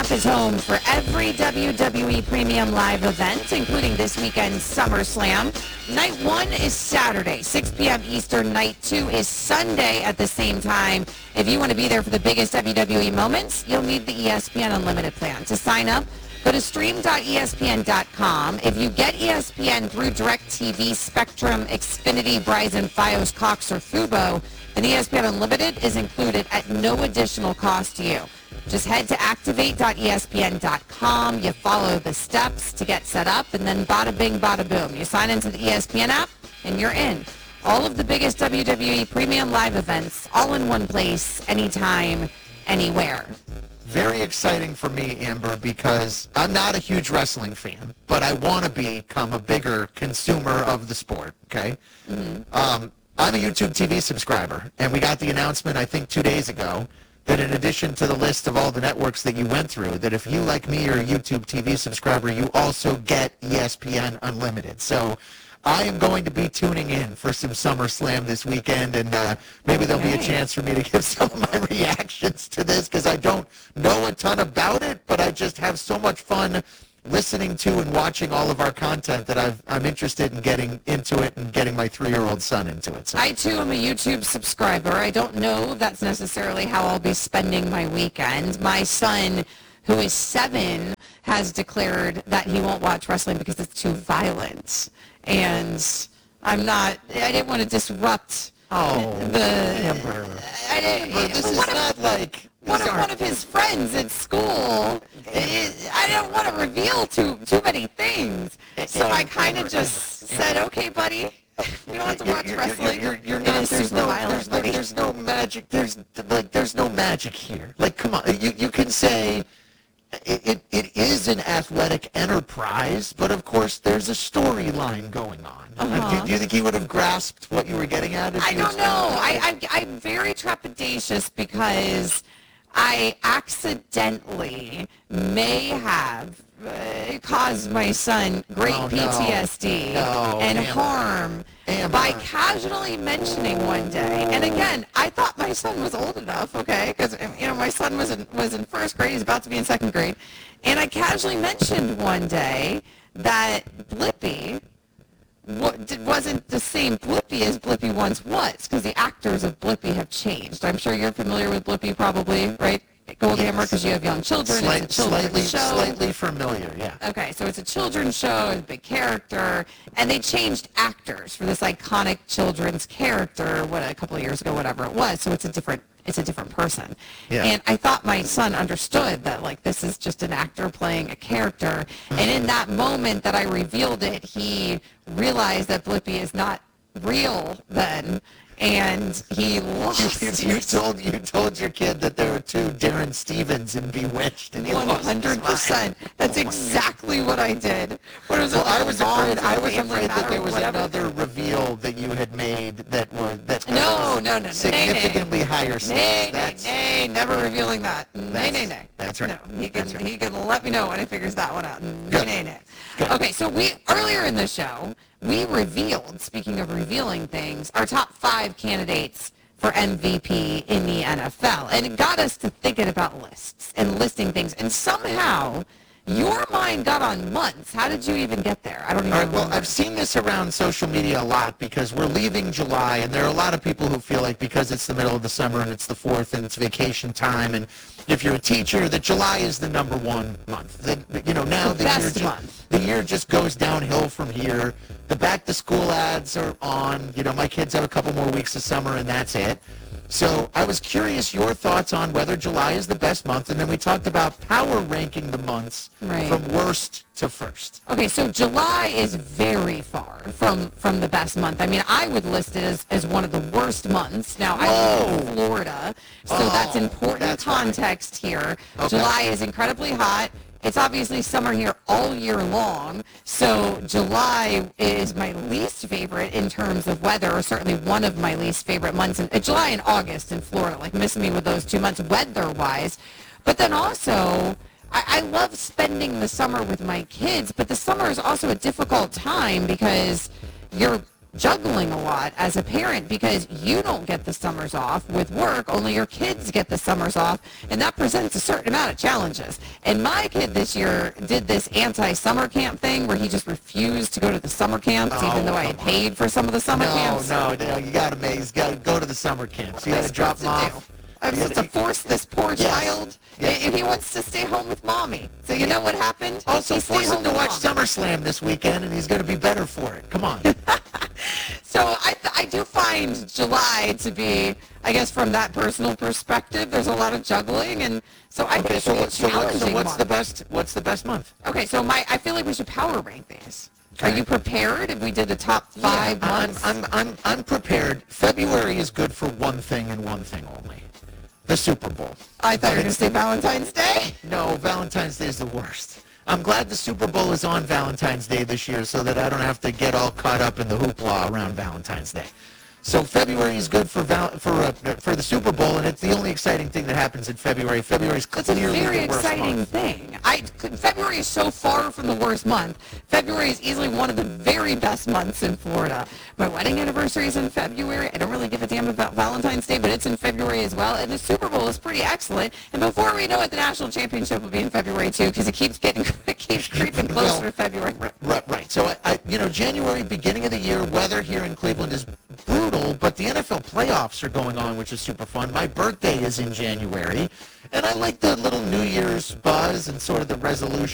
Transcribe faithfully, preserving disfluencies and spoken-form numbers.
app is home for every W W E Premium Live event, including this weekend's SummerSlam. Night one is Saturday, six p.m. Eastern. Night two is Sunday at the same time. If you want to be there for the biggest W W E moments, you'll need the E S P N Unlimited plan. To sign up, go to stream dot E S P N dot com. If you get E S P N through DirecTV, Spectrum, Xfinity, Verizon, Fios, Cox, or Fubo, then E S P N Unlimited is included at no additional cost to you. Just head to activate dot E S P N dot com. You follow the steps to get set up, and then bada bing, bada boom. You sign into the E S P N app, and you're in. All of the biggest W W E Premium Live events, all in one place, anytime, anywhere. Very exciting for me, Amber, because I'm not a huge wrestling fan, but I want to become a bigger consumer of the sport, okay? Mm-hmm. Um, I'm a YouTube T V subscriber, and we got the announcement, I think, two days ago, that in addition to the list of all the networks that you went through, that if you, like me, are a YouTube T V subscriber, you also get E S P N Unlimited. So I am going to be tuning in for some SummerSlam this weekend, and uh, maybe there'll be a chance for me to give some of my reactions to this, because I don't know a ton about it, but I just have so much fun listening to and watching all of our content that I've, I'm interested in getting into it and getting my three-year-old son into it. So. I, too, am a YouTube subscriber. I don't know if that's necessarily how I'll be spending my weekend. My son, who is seven, has declared that he won't watch wrestling because it's too violent. And I'm not, I didn't want to disrupt oh, the... Amber. I didn't, Amber, this is not like... One of, one of his friends at school, it, I don't want to reveal too too many things. So I kind of just said, okay, buddy, you don't have to watch you're, wrestling. You're, you're, you're not, there's no, there's, like, there's no magic, there's, like, there's no magic here. Like, come on, you, you can say it, it, it is an athletic enterprise, but of course there's a storyline going on. Uh-huh. Do, do you think he would have grasped what you were getting at? I don't know. I, I, I'm very trepidatious because I accidentally may have uh, caused my son great oh, P T S D no. No, and Amber. harm Amber. by casually mentioning one day. And again, I thought my son was old enough, okay, because you know my son was in, was in first grade. He's about to be in second grade, and I casually mentioned one day that Blippi wasn't the same Blippi as Blippi once was, because the actors of Blippi have changed. I'm sure you're familiar with Blippi, probably, right, Goldhammer, because you have young children. Slight, it's a children's slightly, show. slightly familiar, yeah. Okay, so it's a children's show, it's a big character, and they changed actors for this iconic children's character, what, a couple of years ago, whatever it was, so it's a different it's a different person. Yeah. And I thought my son understood that, like, this is just an actor playing a character. And in that moment that I revealed it, he realized that Blippi is not real then. And he lost you, you, you told you told your kid that there were two Darren Stevens in Bewitched, and he one hundred percent. That's exactly what I did. What was well, I was afraid. I was family afraid that matter there or was whatever. another reveal that you had made that was that No, no, no, no. significantly nay, higher nay, stakes. nay, That's nay, never revealing that. Nay, That's- nay, nay. that's right. No, he can That's right. he can let me know when he figures that one out. Nay, Good. nay, nay. Good. Okay, so we earlier in the show we revealed. Speaking of revealing things, our top five candidates for M V P in the N F L, and it got us to thinking about lists and listing things. And somehow your mind got on months. How did you even get there? I don't even All right, well, remember. I've seen this around social media a lot because we're leaving July, and there are a lot of people who feel like because it's the middle of the summer and it's the fourth and it's vacation time, and if you're a teacher, that July is the number one month. That, you know, now The the, best year month. Just, the year just goes downhill from here. The back-to-school ads are on. You know, my kids have a couple more weeks of summer, and that's it. So I was curious your thoughts on whether July is the best month, and then we talked about power ranking the months Right. from worst to first. Okay, so July is very far from, from the best month. I mean, I would list it as, as one of the worst months. Now, I live in Florida, so Oh, that's important that's right. context here. Okay. July is incredibly hot. It's obviously summer here all year long, so July is my least favorite in terms of weather, or certainly one of my least favorite months. In, uh, July and August in Florida, like missing me with those two months weather-wise. But then also, I, I love spending the summer with my kids, but the summer is also a difficult time because you're juggling a lot as a parent because you don't get the summers off with work, only your kids get the summers off, and that presents a certain amount of challenges. And my kid this year did this anti-summer camp thing where he just refused to go to the summer camps, Oh, even though I had paid for some of the summer No, camps. no, no, you gotta make, you gotta go to the summer camps. You What am I gotta drop supposed them to off. do? I'm You supposed to gotta- force this poor Yes. child, Yes. and he wants to stay home with mommy. So you know what happened? Also, He stayed force him home to with watch Mom. SummerSlam this weekend, and he's gonna be better for it. Come on. So I, I do find July to be, I guess, from that personal perspective, there's a lot of juggling, and so I Okay, think so it's what's a so, what, challenging so what's month. the best? What's the best month? Okay, so my I feel like we should power rank these. Are Okay. you prepared if we did the top five Yeah, I'm, months? I'm, I'm, I'm prepared. February is good for one thing and one thing only: the Super Bowl. I thought you were going to say Valentine's Day. No, Valentine's Day is the worst. I'm glad the Super Bowl is on Valentine's Day this year so that I don't have to get all caught up in the hoopla around Valentine's Day. So February is good for val- for uh, for the Super Bowl, and it's the only exciting thing that happens in February. February is That's a clearly very the worst exciting month. thing. I, February is so far from the worst month. February is easily one of the very best months in Florida. My wedding anniversary is in February. I don't really give a damn about Valentine's Day, but it's in February as well. And the Super Bowl is pretty excellent. And before we know it, the national championship will be in February too, because it keeps getting it keeps creeping closer Well, to February. Right, right. So, I, I, you know, January, beginning of the year, weather here in Cleveland is brutal, but the N F L playoffs are going on, which is super fun. My birthday is in January, and I like the little New Year's buzz and sort of the resolution.